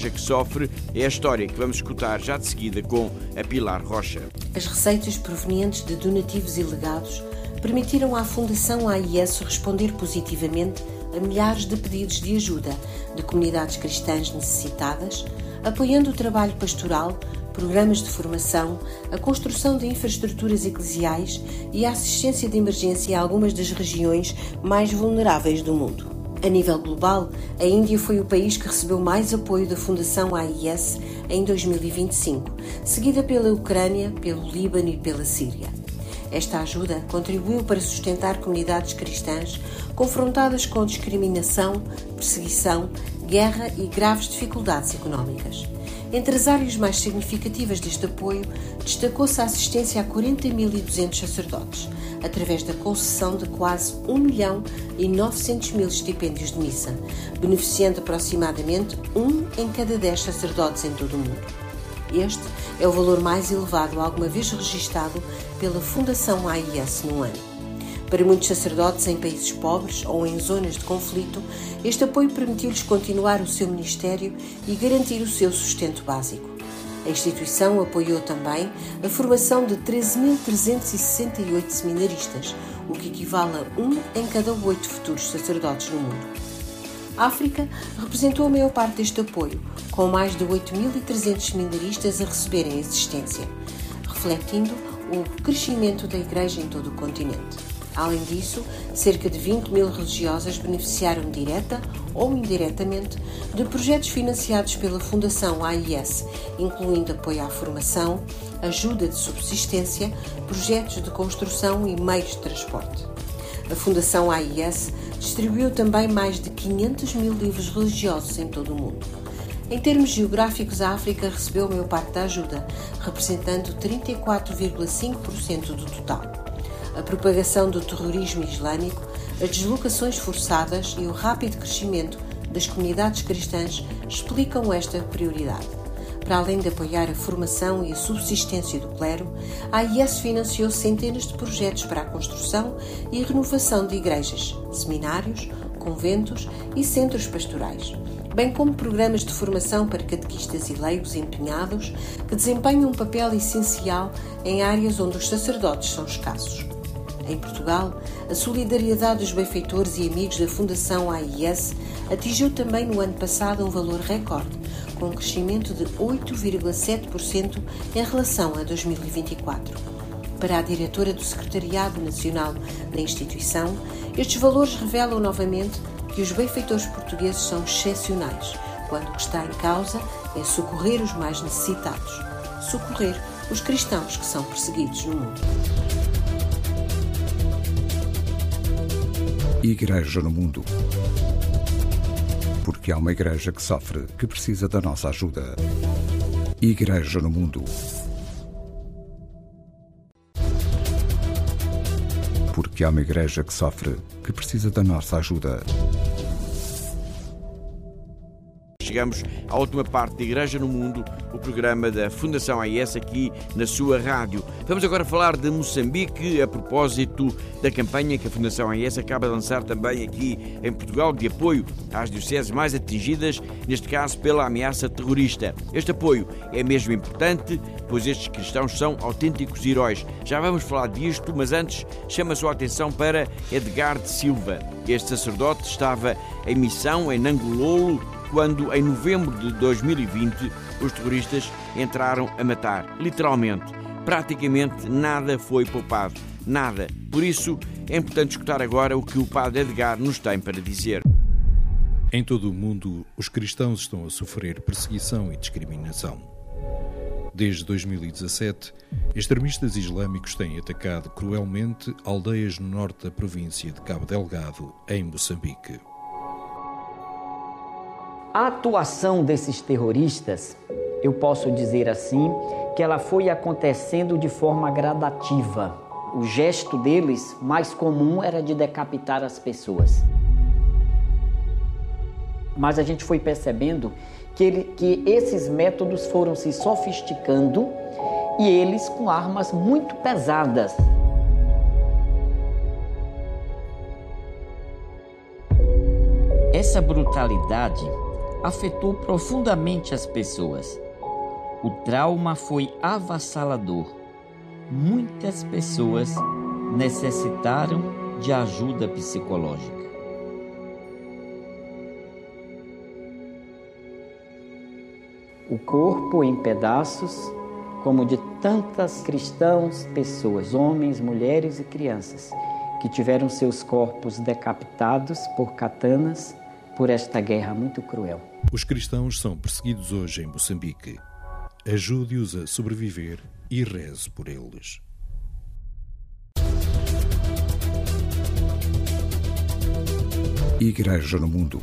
que sofre é a história que vamos escutar já de seguida com a Pilar Rocha. As receitas provenientes de donativos e legados permitiram à Fundação AIS responder positivamente a milhares de pedidos de ajuda de comunidades cristãs necessitadas, apoiando o trabalho pastoral, programas de formação, a construção de infraestruturas eclesiais e a assistência de emergência a algumas das regiões mais vulneráveis do mundo. A nível global, a Índia foi o país que recebeu mais apoio da Fundação AIS em 2025, seguida pela Ucrânia, pelo Líbano e pela Síria. Esta ajuda contribuiu para sustentar comunidades cristãs confrontadas com discriminação, perseguição, guerra e graves dificuldades económicas. Entre as áreas mais significativas deste apoio, destacou-se a assistência a 40.200 sacerdotes, através da concessão de quase 1.900.000 estipêndios de missa, beneficiando aproximadamente 1 em cada 10 sacerdotes em todo o mundo. Este é o valor mais elevado alguma vez registado pela Fundação AIS no ano. Para muitos sacerdotes em países pobres ou em zonas de conflito, este apoio permitiu-lhes continuar o seu ministério e garantir o seu sustento básico. A instituição apoiou também a formação de 13.368 seminaristas, o que equivale a 1 em cada 8 futuros sacerdotes no mundo. A África representou a maior parte deste apoio, com mais de 8.300 seminaristas a receberem assistência, refletindo o crescimento da Igreja em todo o continente. Além disso, cerca de 20.000 religiosas beneficiaram direta ou indiretamente de projetos financiados pela Fundação AIS, incluindo apoio à formação, ajuda de subsistência, projetos de construção e meios de transporte. A Fundação AIS distribuiu também mais de 500.000 livros religiosos em todo o mundo. Em termos geográficos, a África recebeu a maior parte da ajuda, representando 34,5% do total. A propagação do terrorismo islâmico, as deslocações forçadas e o rápido crescimento das comunidades cristãs explicam esta prioridade. Para além de apoiar a formação e a subsistência do clero, a AIS financiou centenas de projetos para a construção e renovação de igrejas, seminários, conventos e centros pastorais, bem como programas de formação para catequistas e leigos empenhados que desempenham um papel essencial em áreas onde os sacerdotes são escassos. Em Portugal, a solidariedade dos benfeitores e amigos da Fundação AIS atingiu também no ano passado um valor recorde, com um crescimento de 8,7% em relação a 2024. Para a diretora do Secretariado Nacional da instituição, estes valores revelam novamente que os benfeitores portugueses são excepcionais, quando o que está em causa é socorrer os mais necessitados, socorrer os cristãos que são perseguidos no mundo. Igreja no mundo. Porque há uma igreja que sofre, que precisa da nossa ajuda. Igreja no mundo. Porque há uma igreja que sofre, que precisa da nossa ajuda. Chegamos à última parte da Igreja no Mundo, o programa da Fundação AIS aqui na sua rádio. Vamos agora falar de Moçambique, a propósito da campanha que a Fundação AIS acaba de lançar também aqui em Portugal, de apoio às dioceses mais atingidas, neste caso pela ameaça terrorista. Este apoio é mesmo importante, pois estes cristãos são autênticos heróis. Já vamos falar disto, mas antes chama a sua atenção para Edgar de Silva. Este sacerdote estava em missão em Nangololo, quando, em novembro de 2020, os terroristas entraram a matar. Literalmente, praticamente nada foi poupado. Nada. Por isso, é importante escutar agora o que o padre Edgar nos tem para dizer. Em todo o mundo, os cristãos estão a sofrer perseguição e discriminação. Desde 2017, extremistas islâmicos têm atacado cruelmente aldeias no norte da província de Cabo Delgado, em Moçambique. A atuação desses terroristas, eu posso dizer assim, que ela foi acontecendo de forma gradativa. O gesto deles mais comum era de decapitar as pessoas. Mas a gente foi percebendo que esses métodos foram se sofisticando e eles com armas muito pesadas. Essa brutalidade afetou profundamente as pessoas. O trauma foi avassalador. Muitas pessoas necessitaram de ajuda psicológica. O corpo em pedaços, como de tantas cristãos, pessoas, homens, mulheres e crianças, que tiveram seus corpos decapitados por katanas por esta guerra muito cruel. Os cristãos são perseguidos hoje em Moçambique. Ajude-os a sobreviver e reze por eles. Igreja no Mundo.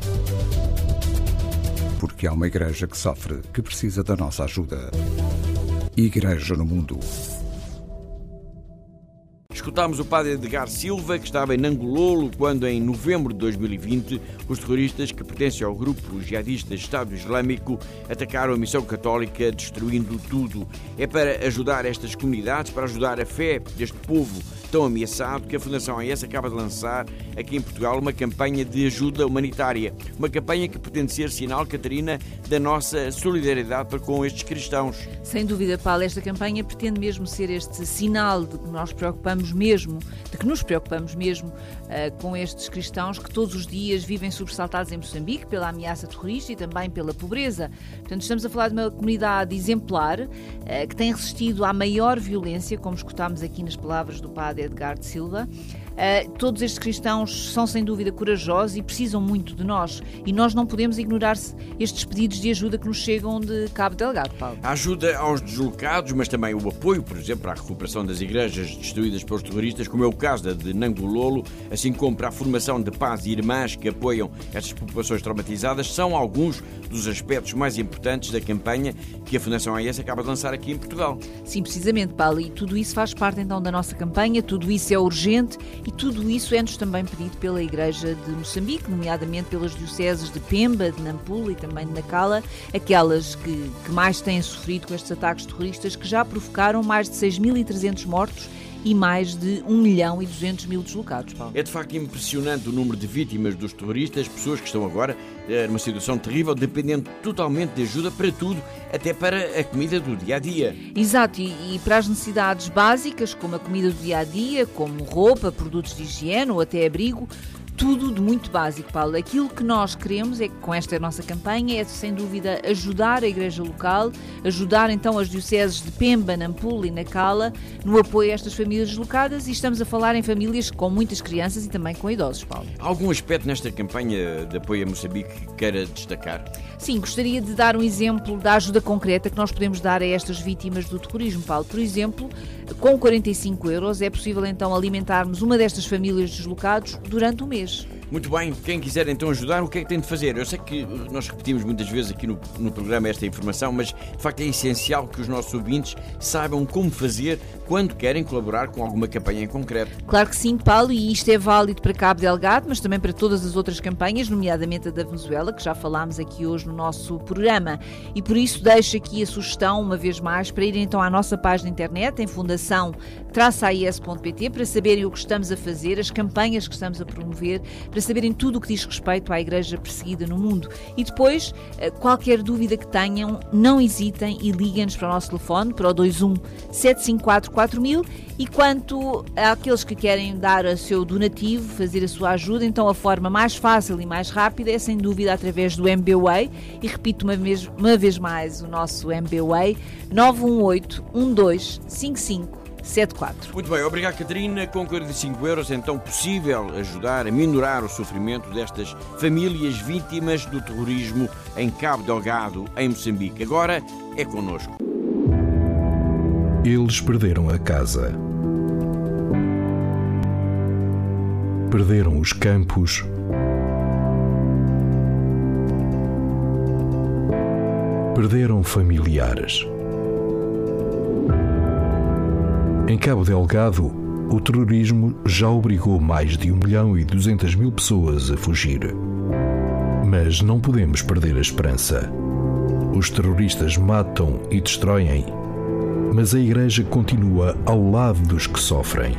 Porque há uma igreja que sofre, que precisa da nossa ajuda. Igreja no Mundo. Escutámos o padre Edgar Silva, que estava em Nangololo, quando em novembro de 2020 os terroristas que pertencem ao grupo jihadista Estado Islâmico atacaram a missão católica, destruindo tudo. É para ajudar estas comunidades, para ajudar a fé deste povo tão ameaçado, que a Fundação AES acaba de lançar aqui em Portugal uma campanha de ajuda humanitária. Uma campanha que pretende ser sinal, Catarina, da nossa solidariedade para com estes cristãos. Sem dúvida, Paulo, esta campanha pretende mesmo ser este sinal de que nos preocupamos mesmo com estes cristãos que todos os dias vivem sobressaltados em Moçambique pela ameaça terrorista e também pela pobreza. Portanto, estamos a falar de uma comunidade exemplar que tem resistido à maior violência, como escutámos aqui nas palavras do padre Edgar de Silva. Todos estes cristãos são sem dúvida corajosos e precisam muito de nós, e nós não podemos ignorar estes pedidos de ajuda que nos chegam de Cabo Delgado, Paulo. A ajuda aos deslocados, mas também o apoio, por exemplo, à recuperação das igrejas destruídas pelos terroristas, como é o caso da de Nangololo, assim como para a formação de paz e irmãs que apoiam estas populações traumatizadas, são alguns dos aspectos mais importantes da campanha que a Fundação AES acaba de lançar aqui em Portugal. Sim, precisamente, Paulo, e tudo isso faz parte então da nossa campanha, tudo isso é urgente e tudo isso é-nos também pedido pela Igreja de Moçambique, nomeadamente pelas dioceses de Pemba, de Nampula e também de Nacala, aquelas que mais têm sofrido com estes ataques terroristas que já provocaram mais de 6.300 mortos e mais de 1.200.000 deslocados, Paulo. É de facto impressionante o número de vítimas dos terroristas, pessoas que estão agora numa situação terrível, dependendo totalmente de ajuda para tudo, até para a comida do dia-a-dia. Exato, e para as necessidades básicas, como a comida do dia-a-dia, como roupa, produtos de higiene ou até abrigo, tudo de muito básico, Paulo. Aquilo que nós queremos, é que com esta nossa campanha, é sem dúvida ajudar a Igreja local, ajudar então as dioceses de Pemba, Nampula e Nacala no apoio a estas famílias deslocadas, e estamos a falar em famílias com muitas crianças e também com idosos, Paulo. Há algum aspecto nesta campanha de apoio a Moçambique que queira destacar? Sim, gostaria de dar um exemplo da ajuda concreta que nós podemos dar a estas vítimas do terrorismo, Paulo. Por exemplo, com 45 euros é possível então alimentarmos uma destas famílias deslocados durante um mês. Muito bem, quem quiser então ajudar, o que é que tem de fazer? Eu sei que nós repetimos muitas vezes aqui no programa esta informação, mas de facto é essencial que os nossos ouvintes saibam como fazer quando querem colaborar com alguma campanha em concreto. Claro que sim, Paulo, e isto é válido para Cabo Delgado, mas também para todas as outras campanhas, nomeadamente a da Venezuela, que já falámos aqui hoje no nosso programa. E por isso deixo aqui a sugestão, uma vez mais, para irem então à nossa página de internet, em fundação-ais.pt, para saberem o que estamos a fazer, as campanhas que estamos a promover, para saberem tudo o que diz respeito à Igreja perseguida no mundo. E depois, qualquer dúvida que tenham, não hesitem e liguem-nos para o nosso telefone, para o 21 754 4000, e quanto àqueles que querem dar o seu donativo, fazer a sua ajuda, então a forma mais fácil e mais rápida é sem dúvida através do MBWay, e repito uma vez mais o nosso MBWay, 918 1255 74. Muito bem, obrigado, Catarina. Com 45 euros é então possível ajudar a minorar o sofrimento destas famílias vítimas do terrorismo em Cabo Delgado, em Moçambique. Agora é connosco. Eles perderam a casa. Perderam os campos. Perderam familiares. Em Cabo Delgado, o terrorismo já obrigou mais de 1.200.000 pessoas a fugir. Mas não podemos perder a esperança. Os terroristas matam e destroem, mas a Igreja continua ao lado dos que sofrem.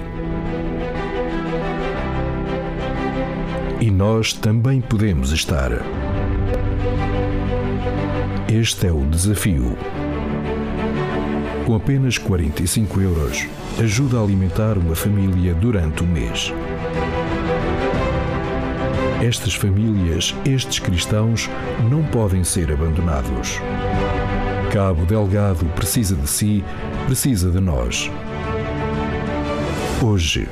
E nós também podemos estar. Este é o desafio. Com apenas 45 euros, ajuda a alimentar uma família durante o mês. Estas famílias, estes cristãos, não podem ser abandonados. Cabo Delgado precisa de si, precisa de nós. Hoje.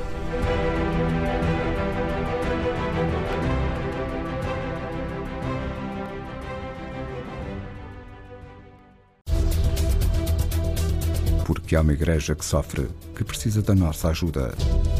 Porque há uma igreja que sofre, que precisa da nossa ajuda.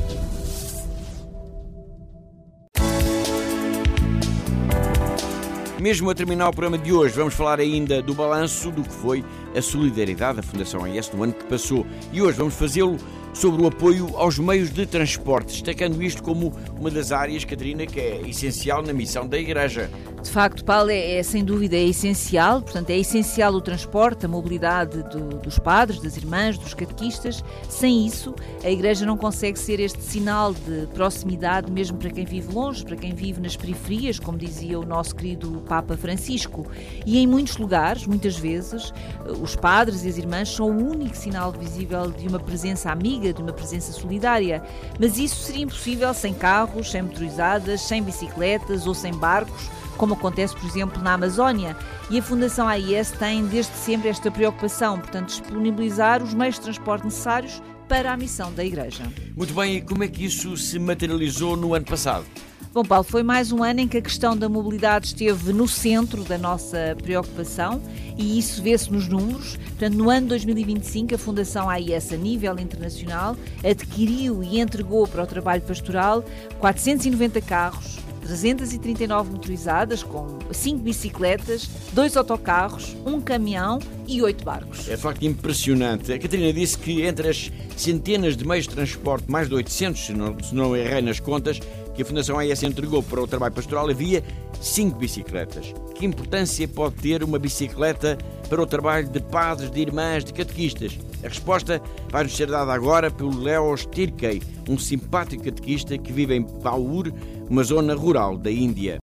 Mesmo a terminar o programa de hoje, vamos falar ainda do balanço do que foi a solidariedade da Fundação AES no ano que passou. E hoje vamos fazê-lo sobre o apoio aos meios de transporte, destacando isto como uma das áreas, Catarina, que é essencial na missão da Igreja. De facto, Paulo, sem dúvida é essencial, portanto é essencial o transporte, a mobilidade dos padres, das irmãs, dos catequistas. Sem isso, a Igreja não consegue ser este sinal de proximidade mesmo para quem vive longe, para quem vive nas periferias, como dizia o nosso querido Papa Francisco. E em muitos lugares, muitas vezes, os padres e as irmãs são o único sinal visível de uma presença amiga, de uma presença solidária. Mas isso seria impossível sem carros, sem motorizadas, sem bicicletas ou sem barcos, como acontece, por exemplo, na Amazónia. E a Fundação AES tem desde sempre esta preocupação, portanto, disponibilizar os meios de transporte necessários para a missão da Igreja. Muito bem, e como é que isso se materializou no ano passado? Bom, Paulo, foi mais um ano em que a questão da mobilidade esteve no centro da nossa preocupação e isso vê-se nos números. Portanto, no ano 2025, a Fundação AES, a nível internacional, adquiriu e entregou para o trabalho pastoral 490 carros, 339 motorizadas, com 5 bicicletas, 2 autocarros, 1 caminhão e 8 barcos. É de facto impressionante. A Catarina disse que entre as centenas de meios de transporte, mais de 800, se não errei nas contas, que a Fundação AES entregou para o trabalho pastoral, havia 5 bicicletas. Que importância pode ter uma bicicleta para o trabalho de padres, de irmãs, de catequistas? A resposta vai-nos ser dada agora pelo Leos Tirkey, um simpático catequista que vive em Paur, uma zona rural da Índia.